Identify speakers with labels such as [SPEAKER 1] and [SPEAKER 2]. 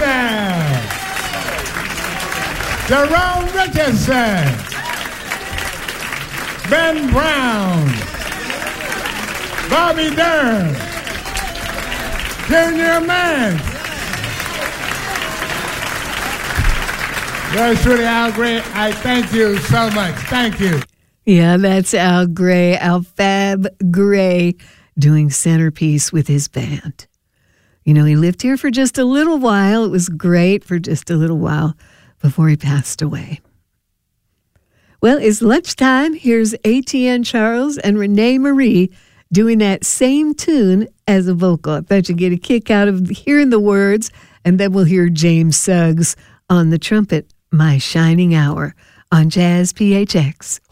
[SPEAKER 1] Jackson, Jerome Richardson, Ben Brown, Bobby Durham, Junior Mance. Yours truly, Al Gray. I thank you so much. Thank you.
[SPEAKER 2] Yeah, that's Al Gray, Al Fab Gray, doing Centerpiece with his band. You know, he lived here for just a little while. It was great for just a little while before he passed away. Well, it's lunchtime. Here's ATN Charles and Renee Marie doing that same tune as a vocal. I bet you get a kick out of hearing the words, and then we'll hear James Suggs on the trumpet, My Shining Hour, on Jazz PHX.